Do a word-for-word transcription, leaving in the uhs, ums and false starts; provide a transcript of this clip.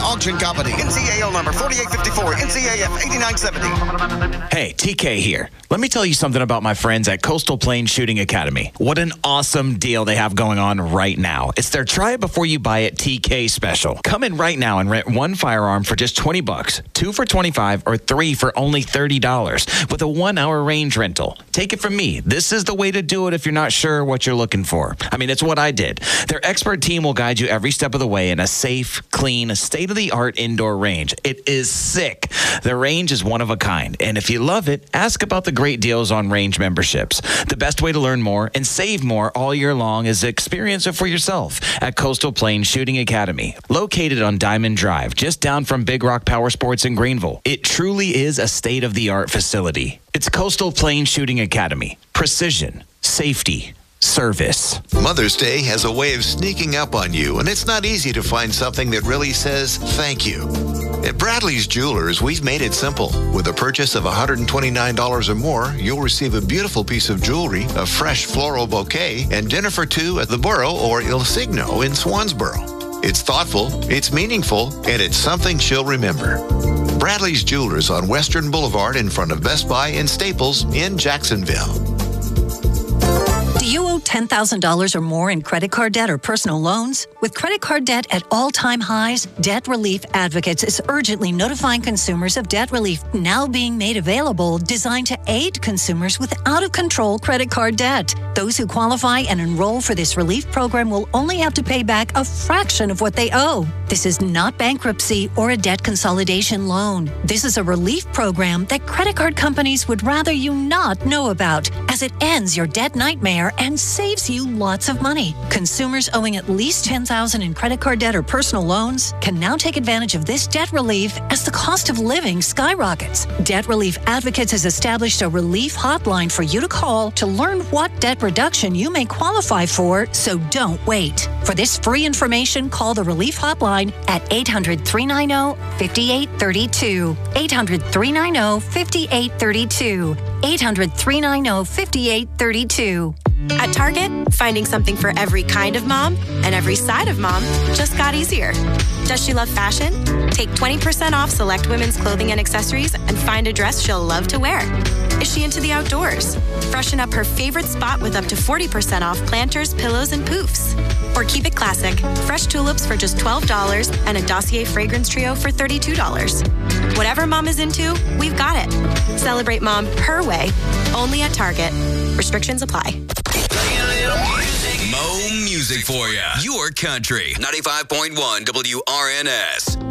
Auction Company. N C A L number forty-eight fifty-four, N C A F eighty-nine seventy. Hey, T K here. Let me tell you something about my friends at Coastal Plains Shooting Academy. What an awesome deal they have going on right now. It's their try it before you buy it T K special. Come in right now and rent one firearm for just twenty bucks, two for twenty-five, or three for only thirty dollars with a one-hour range rental. Take it from me. This is the way to do it if you're not sure what you're looking for. I mean, it's what I did. Their expert team will guide you every step of the way in a safe, clean, state-of-the-art indoor range. It is sick. The range is one of a kind, and if you love it, ask about the great deals on range memberships. The best way to learn more and save more all year long is to experience it for yourself at Coastal Plains Shooting Academy, located on Diamond Drive, just down from Big Rock Power Sports in Greenville. It truly is a state-of-the-art facility. It's Coastal Plains Shooting Academy. Precision, safety, service. Mother's Day has a way of sneaking up on you, and it's not easy to find something that really says thank you. At Bradley's Jewelers, we've made it simple. With a purchase of one hundred twenty-nine dollars or more, you'll receive a beautiful piece of jewelry, a fresh floral bouquet, and dinner for two at the Borough or Il Signo in Swansboro. It's thoughtful, it's meaningful, and it's something she'll remember. Bradley's Jewelers on Western Boulevard in front of Best Buy and Staples in Jacksonville. Do you owe ten thousand dollars or more in credit card debt or personal loans? With credit card debt at all-time highs, Debt Relief Advocates is urgently notifying consumers of debt relief now being made available, designed to aid consumers with out-of-control credit card debt. Those who qualify and enroll for this relief program will only have to pay back a fraction of what they owe. This is not bankruptcy or a debt consolidation loan. This is a relief program that credit card companies would rather you not know about, as it ends your debt nightmare and saves you lots of money. Consumers owing at least ten thousand dollars in credit card debt or personal loans can now take advantage of this debt relief as the cost of living skyrockets. Debt Relief Advocates has established a relief hotline for you to call to learn what debt reduction you may qualify for, so don't wait. For this free information, call the relief hotline at eight hundred, three nine zero, five eight three two. eight hundred, three nine zero, five eight three two. eight hundred, three nine zero, five eight three two. At Target, finding something for every kind of mom and every side of mom just got easier. Does she love fashion? Take twenty percent off select women's clothing and accessories and find a dress she'll love to wear. Is she into the outdoors? Freshen up her favorite spot with up to forty percent off planters, pillows, and poofs. Or keep it classic. Fresh tulips for just twelve dollars and a Dossier fragrance trio for thirty-two dollars. Whatever mom is into, we've got it. Celebrate mom her way, only at Target. Restrictions apply. Mo music for you. Your country. ninety-five point one W R N S.